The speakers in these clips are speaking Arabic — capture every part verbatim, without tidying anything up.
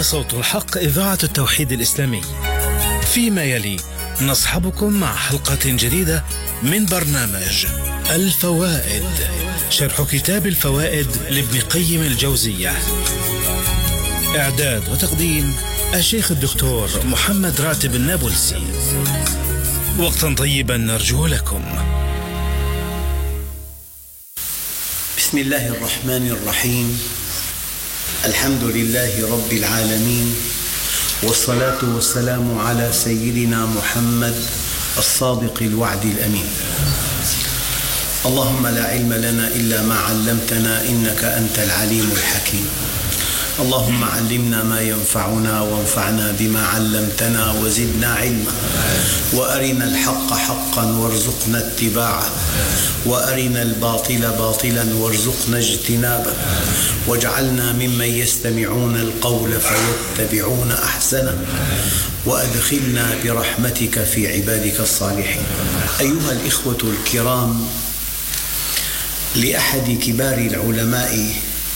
هنا صوت الحق، إذاعة التوحيد الإسلامي. فيما يلي نصحبكم مع حلقة جديدة من برنامج الفوائد، شرح كتاب الفوائد لابن قيم الجوزية. إعداد وتقديم الشيخ الدكتور محمد راتب النابلسي. وقتا طيبا نرجو لكم. بسم الله الرحمن الرحيم. الحمد لله رب العالمين، والصلاة والسلام على سيدنا محمد الصادق الوعد الأمين. اللهم لا علم لنا إلا ما علمتنا، إنك أنت العليم الحكيم. اللهم علمنا ما ينفعنا وانفعنا بما علمتنا وزدنا علما، وأرنا الحق حقا وارزقنا اتباعه، وأرنا الباطل باطلا وارزقنا اجتنابه، واجعلنا ممن يستمعون القول فيتبعون أحسنه، وأدخلنا برحمتك في عبادك الصالحين. أيها الإخوة الكرام، لأحد كبار العلماء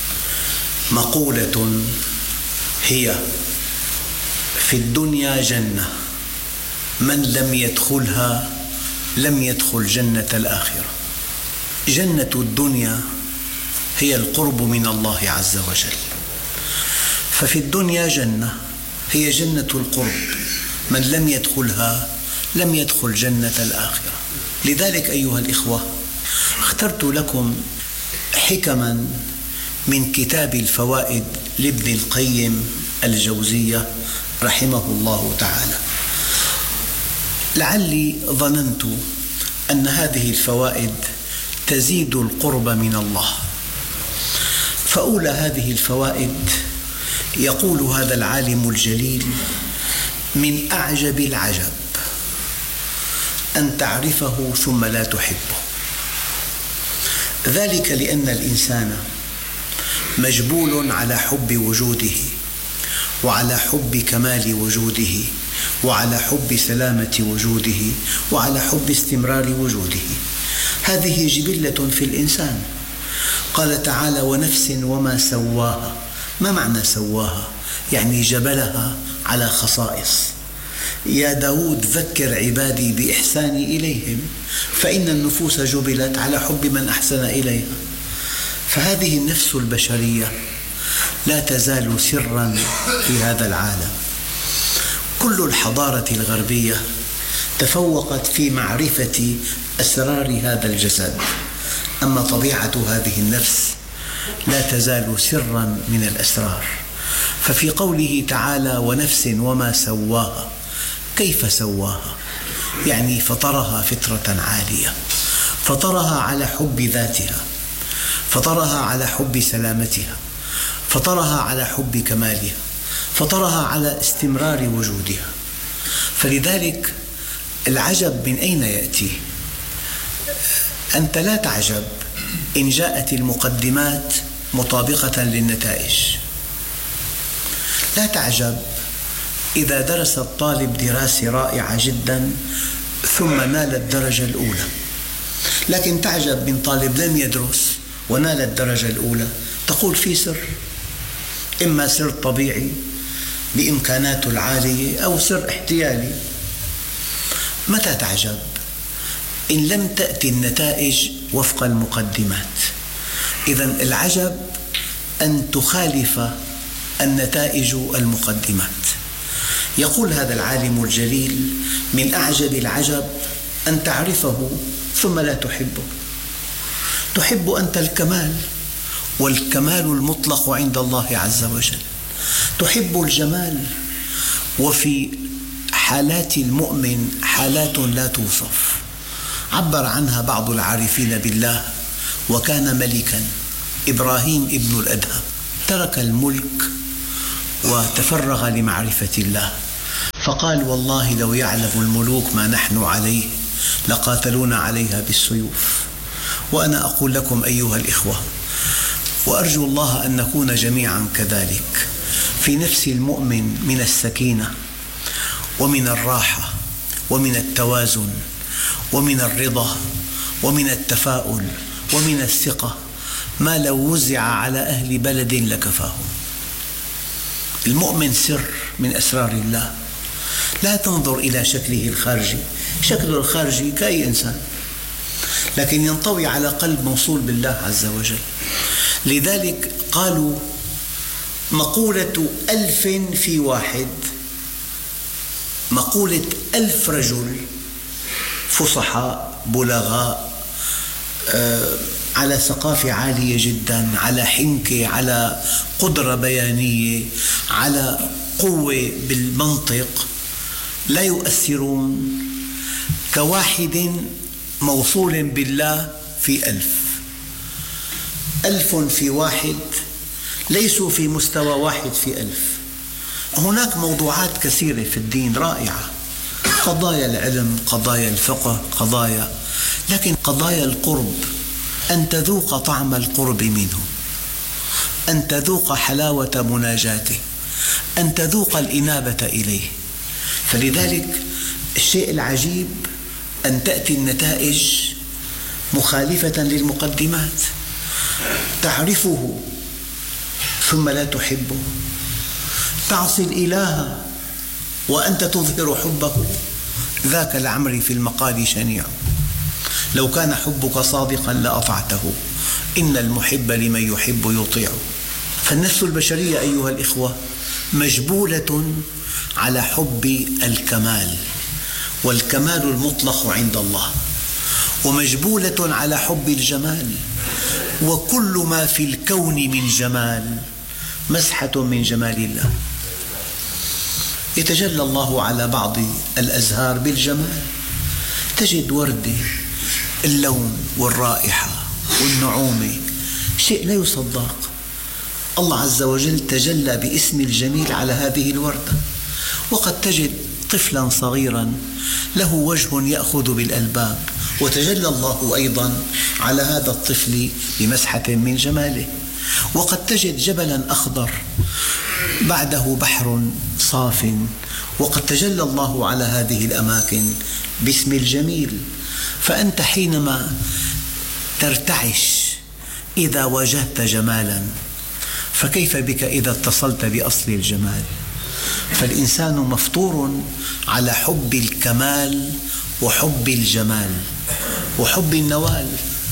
مقولة هي: في الدنيا جنة، من لم يدخلها لم يدخل جنة الآخرة. جنة الدنيا هي القرب من الله عز وجل، ففي الدنيا جنة هي جنة القرب، من لم يدخلها لم يدخل جنة الآخرة. لذلك أيها الإخوة، اخترت لكم حكما من كتاب الفوائد لابن القيم الجوزية رحمه الله تعالى. لعلي ظننت أن هذه الفوائد تزيد القرب من الله. فأولى هذه الفوائد يقول هذا العالم الجليل: من أعجب العجب أن تعرفه ثم لا تحبه. ذلك لأن الإنسان مجبول على حب وجوده، وعلى حب كمال وجوده، وعلى حب سلامة وجوده، وعلى حب استمرار وجوده. هذه جبلة في الإنسان. قال تعالى: ونفس وما سواها. ما معنى سواها؟ يعني جبلها على خصائص. يا داود ذكر عبادي بإحساني إليهم، فإن النفوس جبلت على حب من أحسن إليها. فهذه النفس البشرية لا تزال سرا في هذا العالم. كل الحضارة الغربية تفوقت في معرفة أسرار هذا الجسد، أما طبيعة هذه النفس لا تزال سرا من الأسرار. ففي قوله تعالى: ونفس وما سواها، كيف سواها؟ يعني فطرها فطرة عالية، فطرها على حب ذاتها، فطرها على حب سلامتها، فطرها على حب كمالها، فطرها على استمرار وجودها. فلذلك العجب من أين يأتي؟ أنت لا تعجب إن جاءت المقدمات مطابقة للنتائج. لا تعجب إذا درس الطالب دراسة رائعة جدا ثم نال الدرجة الأولى. لكن تعجب من طالب لم يدرس ونال الدرجة الأولى، تقول في سر، إما سر طبيعي بإمكاناته العالية أو سر احتيالي. متى تعجب؟ إن لم تأتي النتائج وفق المقدمات. إذن العجب أن تخالف النتائج المقدمات. يقول هذا العالم الجليل: من أعجب العجب أن تعرفه ثم لا تحبه. تحب أنت الكمال، والكمال المطلق عند الله عز وجل. تحب الجمال، وفي حالات المؤمن حالات لا توصف، عبر عنها بعض العارفين بالله: وكان ملكا إبراهيم ابن الأدهم، ترك الملك وتفرغ لمعرفة الله، فقال: والله لو يعلم الملوك ما نحن عليه لقاتلونا عليها بالسيوف. وأنا أقول لكم أيها الإخوة، وأرجو الله أن نكون جميعا كذلك، في نفس المؤمن من السكينة ومن الراحة ومن التوازن ومن الرضا ومن التفاؤل ومن الثقة ما لو وزع على أهل بلد لكفاهم. المؤمن سر من أسرار الله. لا تنظر إلى شكله الخارجي، شكله الخارجي كأي إنسان، لكن ينطوي على قلب موصول بالله عز وجل. لذلك قالوا مقولة ألف في واحد، مقولة ألف رجل فصحاء بلغاء آه على ثقافة عالية جدا، على حنكة، على قدرة بيانية، على قوة بالمنطق، لا يؤثرون كواحد موصول بالله في ألف. ألف في واحد ليسوا في مستوى واحد في ألف. هناك موضوعات كثيرة في الدين رائعة، قضايا العلم، قضايا الفقه، قضايا، لكن قضايا القرب، أن تذوق طعم القرب منه، أن تذوق حلاوة مناجاته، أن تذوق الإنابة إليه. فلذلك الشيء العجيب أن تأتي النتائج مخالفة للمقدمات. تعرفه ثم لا تحبه، تعصي الإله وأنت تظهر حبه، ذاك لعمري في المقال شنيع، لو كان حبك صادقا لأطعته، إن المحب لمن يحب يطيع. فالنفس البشرية أيها الإخوة مجبولة على حب الكمال، والكمال المطلق عند الله، ومجبولة على حب الجمال، وكل ما في الكون من جمال مسحة من جمال الله. يتجلى الله على بعض الأزهار بالجمال، تجد وردة اللون والرائحة والنعومة شيء لا يصدق. الله عز وجل تجلى باسم الجميل على هذه الوردة. وقد تجد طفلا صغيرا له وجه يأخذ بالألباب، وتجلى الله أيضا على هذا الطفل بمسحة من جماله. وقد تجد جبلا أخضر بعده بحر صاف، وقد تجلى الله على هذه الأماكن باسم الجميل. فأنت حينما ترتعش إذا واجهت جمالا، فكيف بك إذا اتصلت بأصل الجمال؟ فالإنسان مفطور على حب الكمال وحب الجمال وحب النوال.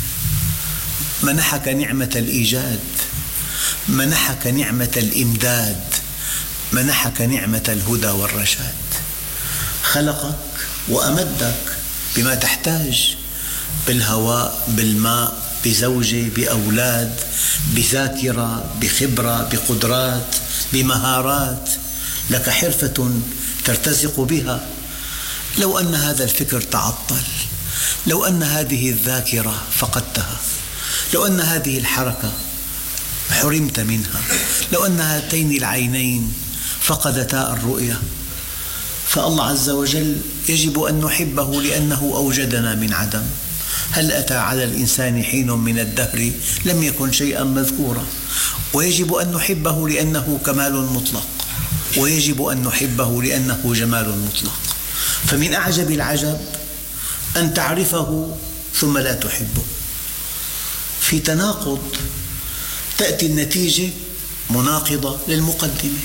منحك نعمة الإيجاد، منحك نعمة الإمداد، منحك نعمة الهدى والرشاد، خلقك وأمدك بما تحتاج، بالهواء، بالماء، بزوجة، بأولاد، بذاكرة، بخبرة، بقدرات، بمهارات، لك حرفة ترتزق بها. لو أن هذا الفكر تعطل، لو أن هذه الذاكرة فقدتها، لو أن هذه الحركة حرمت منها، لو أن هاتين العينين فقدتا الرؤية، فالله عز وجل يجب أن نحبه لأنه أوجدنا من عدم. هل أتى على الإنسان حين من الدهر لم يكن شيئا مذكورا؟ ويجب أن نحبه لأنه كمال مطلق، ويجب أن نحبه لأنه جمال مطلق. فمن أعجب العجب أن تعرفه ثم لا تحبه. في تناقض، تأتي النتيجة مناقضة للمقدمة.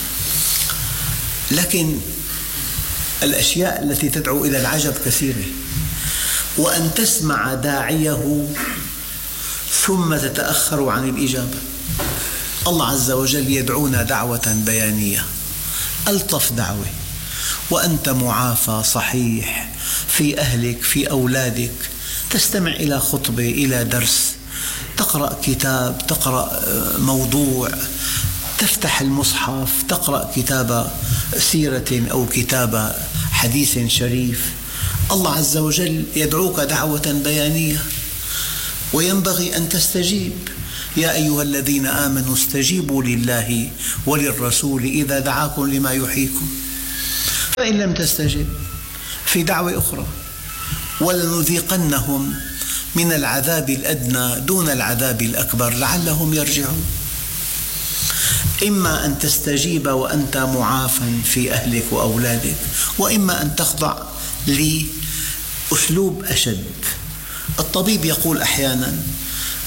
لكن الأشياء التي تدعو إلى العجب كثيرة، وأن تسمع داعيه ثم تتأخر عن الإجابة. الله عز وجل يدعونا دعوة بيانية، ألطف دعوة، وأنت معافى صحيح في أهلك، في أولادك، تستمع إلى خطبة، إلى درس، تقرأ كتاب، تقرأ موضوع، تفتح المصحف، تقرأ كتاب سيرة أو كتاب حديث شريف. الله عز وجل يدعوك دعوة بيانية، وينبغي أن تستجيب. يا أيها الذين آمنوا استجيبوا لله وللرسول إذا دعاكم لما يحييكم. فإن لم تستجب في دعوة أخرى، ولنذيقنهم من العذاب الأدنى دون العذاب الأكبر لعلهم يرجعون. إما أن تستجيب وأنت معافى في أهلك وأولادك، وإما أن تخضع لأسلوب أشد. الطبيب يقول أحيانا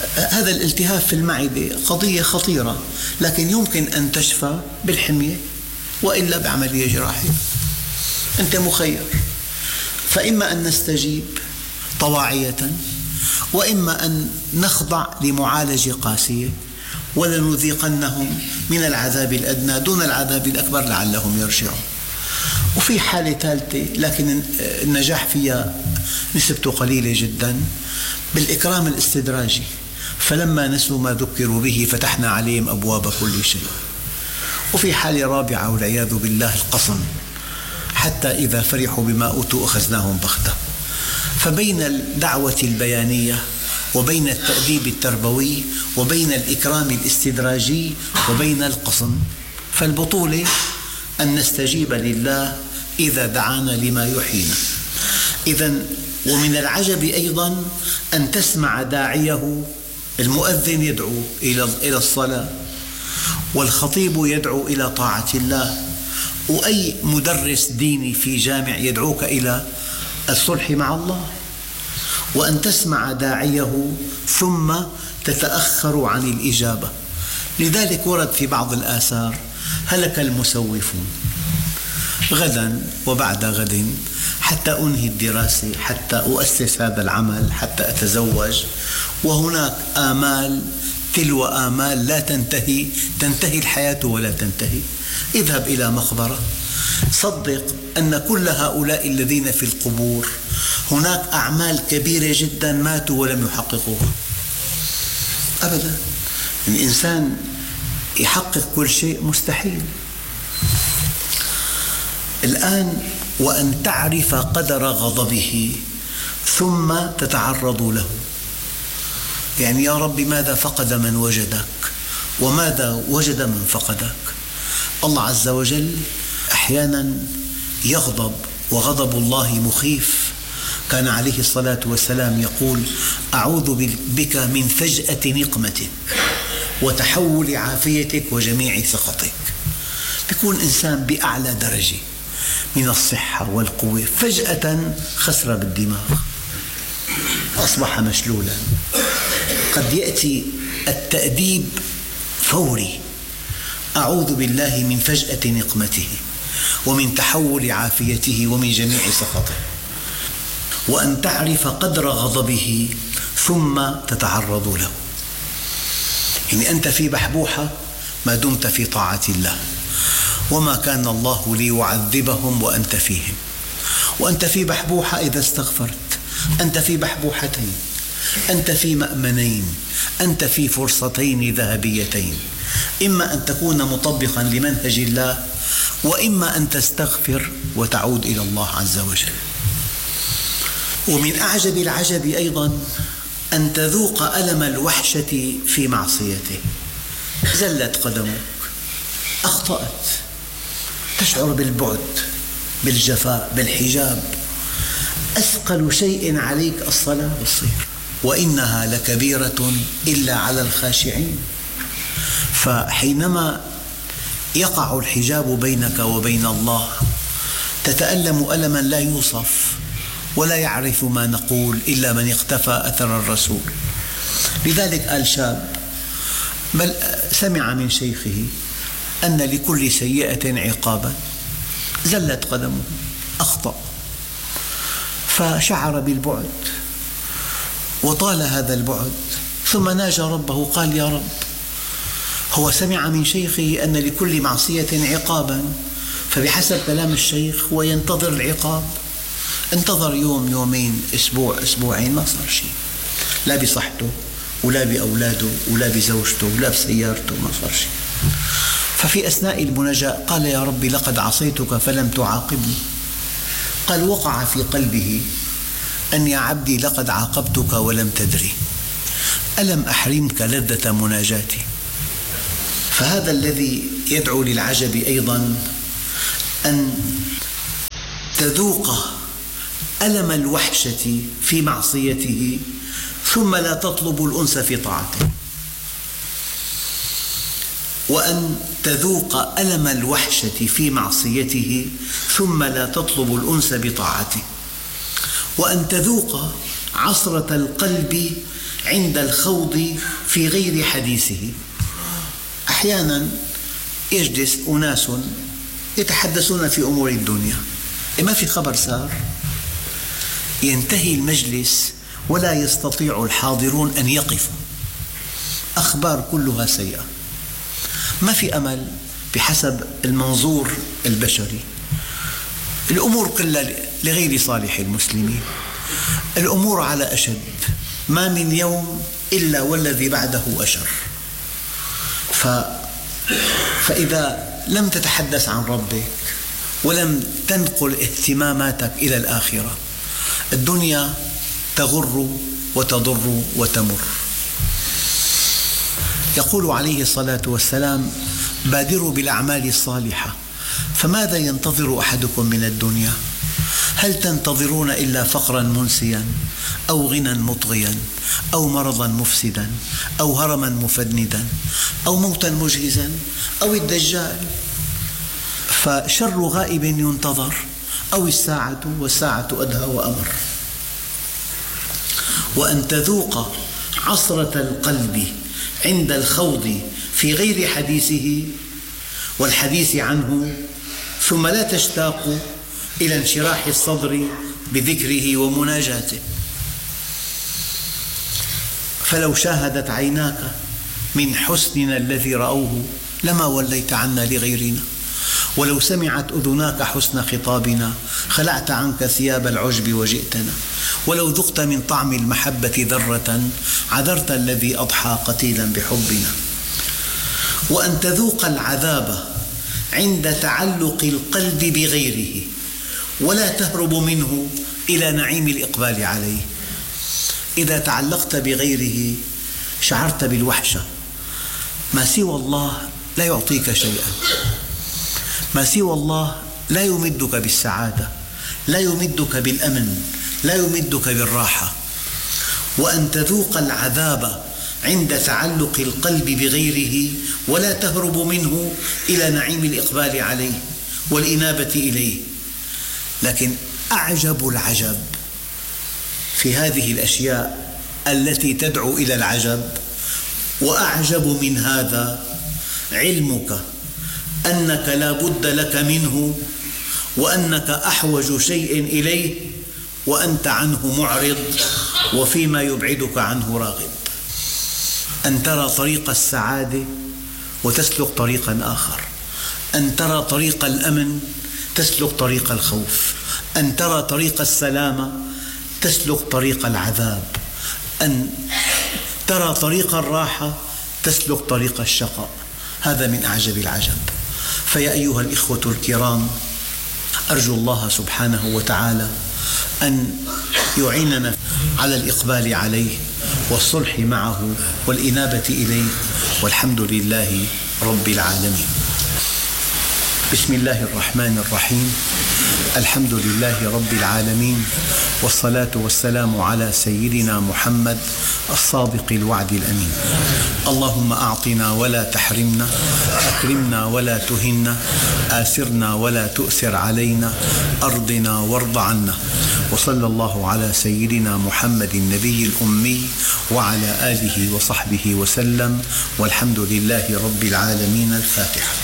هذا الالتهاب في المعدة قضية خطيرة، لكن يمكن أن تشفى بالحمية وإلا بعملية جراحية. أنت مخير، فإما أن نستجيب طواعية، وإما أن نخضع لمعالجة قاسية، ولنذيقنهم من العذاب الأدنى دون العذاب الأكبر لعلهم يرجعون. وفي حالة ثالثة لكن النجاح فيها نسبته قليلة جدا، بالإكرام الاستدراجي، فلما نسوا ما ذكروا به فتحنا عليهم أبواب كل شيء. وفي حالة رابعة والعياذ بالله القصم، حتى إذا فرحوا بما أوتوا أخذناهم بغتة. فبين الدعوة البيانية وبين التأديب التربوي وبين الإكرام الاستدراجي وبين القصم، فالبطولة أن نستجيب لله إذا دعانا لما يحيينا. إذن ومن العجب أيضا أن تسمع داعيه، المؤذن يدعو إلى الصلاة، والخطيب يدعو إلى طاعة الله، وأي مدرس ديني في جامع يدعوك إلى الصلح مع الله، وأن تسمع داعيه ثم تتأخر عن الإجابة. لذلك ورد في بعض الآثار: هلك المسوفون، غدا وبعد غد حتى أنهي الدراسة، حتى أؤسس هذا العمل، حتى أتزوج، وهناك آمال تلو آمال لا تنتهي، تنتهي الحياة ولا تنتهي. اذهب إلى مقبرة، صدق أن كل هؤلاء الذين في القبور هناك أعمال كبيرة جدا ماتوا ولم يحققوها أبدا. الإنسان يحقق كل شيء مستحيل. الآن وأن تعرف قدر غضبه ثم تتعرض له، يعني يا رب ماذا فقد من وجدك وماذا وجد من فقدك. الله عز وجل أحيانا يغضب، وغضب الله مخيف. كان عليه الصلاة والسلام يقول: أعوذ بك من فجأة نقمتك وتحول عافيتك وجميع سخطك. بيكون إنسان بأعلى درجة من الصحة والقوة، فجأة خسر بالدماغ، أصبح مشلولا. قد يأتي التأديب فوري: أعوذ بالله من فجأة نقمته ومن تحول عافيته ومن جميع سخطه. وأن تعرف قدر غضبه ثم تتعرض له، يعني أنت في بحبوحة ما دمت في طاعة الله، وما كان الله ليعذبهم وأنت فيهم. وأنت في بحبوحة إذا استغفرت، أنت في بحبوحتين، أنت في مأمنين، أنت في فرصتين ذهبيتين: إما أن تكون مطبقا لمنهج الله، وإما أن تستغفر وتعود إلى الله عز وجل. ومن أعجب العجب أيضا أن تذوق ألم الوحشة في معصيته. زلت قدمك، أخطأت، تشعر بالبعد، بالجفاء، بالحجاب. أثقل شيء عليك الصلاة والصيام، وإنها لكبيرة إلا على الخاشعين. فحينما يقع الحجاب بينك وبين الله تتألم ألما لا يوصف، ولا يعرف ما نقول إلا من اقتفى أثر الرسول. لذلك قال شاب بل سمع من شيخه أن لكل سيئة عقابا. زلت قدمه، أخطأ، فشعر بالبعد، وطال هذا البعد، ثم ناجى ربه. قال: يا رب، هو سمع من شيخه أن لكل معصية عقابا، فبحسب كلام الشيخ هو ينتظر العقاب. انتظر يوم، يومين، أسبوع، أسبوعين، ما صار شيء، لا بصحته ولا بأولاده ولا بزوجته ولا بسيارته، ما صار شيء. ففي أثناء المناجاة قال: يا رب، لقد عصيتك فلم تعاقبني. قال: وقع في قلبه أن يا عبدي لقد عاقبتك ولم تدري، ألم أحرمك لذة مناجاتي؟ فهذا الذي يدعو للعجب أيضا، أن تذوق ألم الوحشة في معصيته ثم لا تطلب الأنس في طاعته، وأن تذوق ألم الوحشة في معصيته ثم لا تطلب الأنس بطاعته، وأن تذوق عصرة القلب عند الخوض في غير حديثه. أحيانا يجلس أناس يتحدثون في أمور الدنيا، ما في خبر صار، ينتهي المجلس ولا يستطيع الحاضرون أن يقفوا، أخبار كلها سيئة، ما في أمل بحسب المنظور البشري، الأمور كلها لغير صالح المسلمين، الأمور على أشد، ما من يوم إلا والذي بعده أشر. ف... فإذا لم تتحدث عن ربك ولم تنقل اهتماماتك إلى الآخرة، الدنيا تغر وتضر وتمر. يقول عليه الصلاة والسلام: بادروا بالأعمال الصالحة، فماذا ينتظر أحدكم من الدنيا؟ هل تنتظرون إلا فقرا منسيا أو غنى مطغيا أو مرضا مفسدا أو هرما مفندا أو موتا مجهزا أو الدجال؟ فشر غائب ينتظر، أو الساعة والساعة أدهى وأمر. وأن تذوق عصرة القلب عند الخوض في غير حديثه والحديث عنه، ثم لا تشتاق إلى انشراح الصدر بذكره ومناجاته. فلو شاهدت عيناك من حسننا الذي رأوه لما وليت عنا لغيرنا، ولو سمعت أذناك حسن خطابنا خلعت عنك ثياب العجب وجئتنا، ولو ذقت من طعم المحبة ذرة عذرت الذي أضحى قتيلا بحبنا. وأن تذوق العذاب عند تعلق القلب بغيره ولا تهرب منه إلى نعيم الإقبال عليه. إذا تعلقت بغيره شعرت بالوحشة، ما سوى الله لا يعطيك شيئا، ما سوى الله لا يمدك بالسعادة، لا يمدك بالأمن، لا يمدك بالراحة. وأن تذوق العذاب عند تعلق القلب بغيره ولا تهرب منه إلى نعيم الإقبال عليه والإنابة إليه. لكن أعجب العجب في هذه الأشياء التي تدعو إلى العجب، وأعجب من هذا علمك أنك لا بد لك منه، وأنك أحوج شيء إليه وأنت عنه معرض وفيما يبعدك عنه راغب. أن ترى طريق السعادة وتسلك طريقا آخر، أن ترى طريق الأمن تسلك طريق الخوف، أن ترى طريق السلامة تسلك طريق العذاب، أن ترى طريق الراحة تسلك طريق الشقاء. هذا من أعجب العجب. فيا أيها الإخوة الكرام، أرجو الله سبحانه وتعالى أن يعيننا على الإقبال عليه والصلح معه والإنابة إليه، والحمد لله رب العالمين. بسم الله الرحمن الرحيم، الحمد لله رب العالمين، والصلاة والسلام على سيدنا محمد الصادق الوعد الأمين. اللهم أعطنا ولا تحرمنا، أكرمنا ولا تهنا، آثرنا ولا تؤثر علينا، أرضنا وارض عنا. وصلى الله على سيدنا محمد النبي الأمي وعلى آله وصحبه وسلم، والحمد لله رب العالمين. الفاتحة.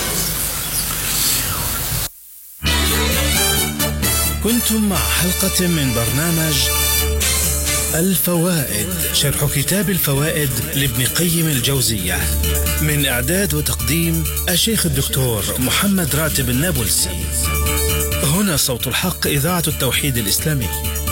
كنتم مع حلقة من برنامج الفوائد، شرح كتاب الفوائد لابن قيم الجوزية، من إعداد وتقديم الشيخ الدكتور محمد راتب النابلسي. هنا صوت الحق، إذاعة التوحيد الإسلامي.